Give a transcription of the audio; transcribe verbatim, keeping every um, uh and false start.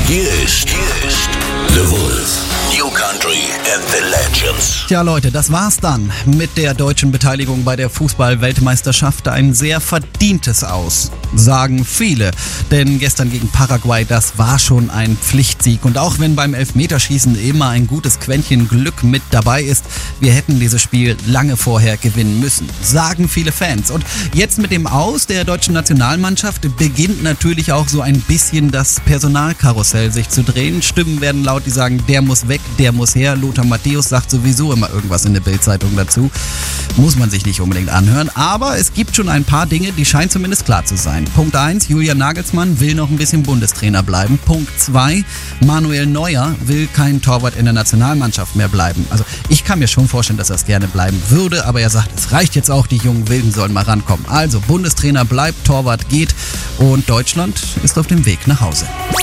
Hier ist, hier ist The Wolf. New Country and the Legends. Tja Leute, das war's dann mit der deutschen Beteiligung bei der Fußball-Weltmeisterschaft. Ein sehr verdientes Aus, sagen viele. Denn gestern gegen Paraguay, das war schon ein Pflichtsieg. Und auch wenn beim Elfmeterschießen immer ein gutes Quäntchen Glück mit dabei ist, wir hätten dieses Spiel lange vorher gewinnen müssen, sagen viele Fans. Und jetzt mit dem Aus der deutschen Nationalmannschaft beginnt natürlich auch so ein bisschen das Personalkarussell sich zu drehen. Stimmen werden laut, die sagen, der muss weg, der muss her. Lothar Matthäus sagt sowieso immer irgendwas in der Bild-Zeitung dazu. Muss man sich nicht unbedingt anhören. Aber es gibt schon ein paar Dinge, die scheinen zumindest klar zu sein. Punkt eins, Julian Nagelsmann will noch ein bisschen Bundestrainer bleiben. Punkt zwei, Manuel Neuer will kein Torwart in der Nationalmannschaft mehr bleiben. Also ich kann mir schon vorstellen, dass er es gerne bleiben würde, aber er sagt, es reicht jetzt auch, die jungen Wilden sollen mal rankommen. Also Bundestrainer bleibt, Torwart geht und Deutschland ist auf dem Weg nach Hause.